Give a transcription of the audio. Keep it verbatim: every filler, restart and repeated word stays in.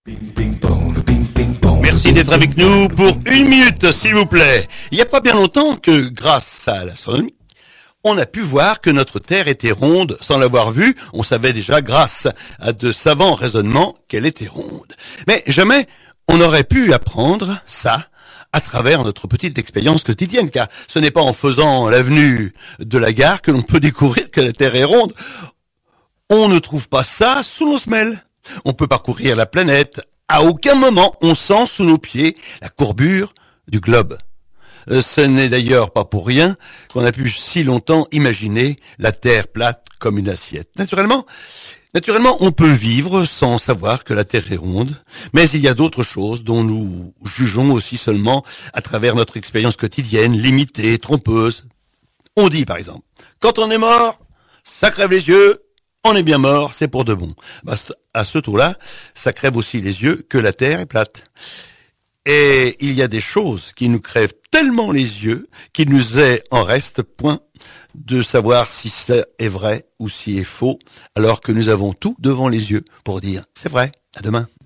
Merci d'être avec nous pour une minute, s'il vous plaît. Il n'y a pas bien longtemps que, grâce à l'astronomie, on a pu voir que notre Terre était ronde. Sans l'avoir vue, on savait déjà, grâce à de savants raisonnements, qu'elle était ronde. Mais jamais on n'aurait pu apprendre ça à travers notre petite expérience quotidienne, car ce n'est pas en faisant l'avenue de la gare que l'on peut découvrir que la Terre est ronde. On ne trouve pas ça sous nos semelles. On peut parcourir la planète. À aucun moment on sent sous nos pieds la courbure du globe. Ce n'est d'ailleurs pas pour rien qu'on a pu si longtemps imaginer la Terre plate comme une assiette. Naturellement, naturellement, on peut vivre sans savoir que la Terre est ronde, mais il y a d'autres choses dont nous jugeons aussi seulement à travers notre expérience quotidienne, limitée, trompeuse. On dit par exemple, quand on est mort, ça crève les yeux, on est bien mort, c'est pour de bon. Bah, à ce tour-là, ça crève aussi les yeux que la Terre est plate. Et il y a des choses qui nous crèvent tellement les yeux qu'il nous est en reste point de savoir si c'est vrai ou si c'est faux, alors que nous avons tout devant les yeux pour dire c'est vrai. À demain.